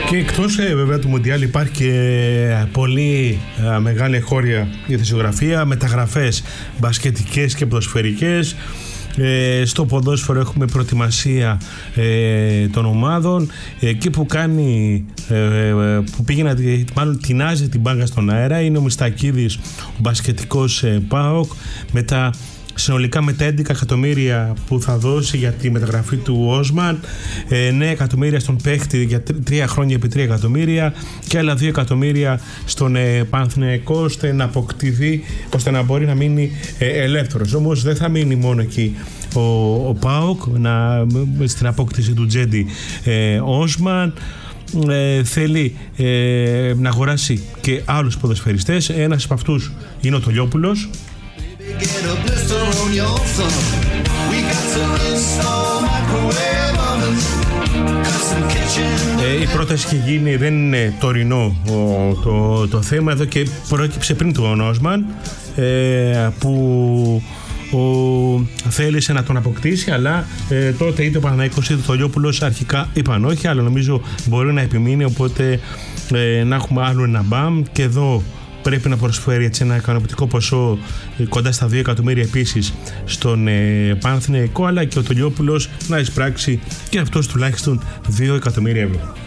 Και εκτός βέβαια του Μουντιάλ υπάρχει και πολύ μεγάλη εγχώρια ηθισιογραφία, μεταγραφές μπασκετικές και ποδοσφαιρικές. Στο ποδόσφαιρο έχουμε προετοιμασία των ομάδων. Εκεί που κάνει που πήγε μάλλον τεινάζει την μπάγκα στον αέρα είναι ο Μιστακίδης, ο μπασκετικός ΠΑΟΚ, συνολικά με τα 11 εκατομμύρια που θα δώσει για τη μεταγραφή του Όσμαν, 9 εκατομμύρια στον παίχτη για 3 χρόνια επί 3 εκατομμύρια και άλλα 2 εκατομμύρια στον Παναθηναϊκό ώστε να αποκτηθεί, ώστε να μπορεί να μείνει ελεύθερος. Όμως δεν θα μείνει μόνο εκεί ο ΠΑΟΚ στην απόκτηση του Τζέντι Όσμαν. Θέλει να αγοράσει και άλλους ποδοσφαιριστές. Ένας από αυτούς είναι ο Τολιόπουλος. Η πρόταση έχει γίνει, δεν είναι τωρινό το θέμα εδώ και προέκυψε πριν του Όσμαν που θέλησε να τον αποκτήσει, αλλά τότε είτε ο Παναθηναϊκός είτε ο Τολιόπουλος αρχικά είπαν όχι, αλλά νομίζω μπορεί να επιμείνει, οπότε να έχουμε άλλο ένα μπαμ και εδώ πρέπει να προσφέρει έτσι ένα ικανοποιητικό ποσό κοντά στα 2 εκατομμύρια επίσης στον Παναθηναϊκό, αλλά και ο Τολιόπουλος να εισπράξει και αυτός τουλάχιστον 2 εκατομμύρια ευρώ.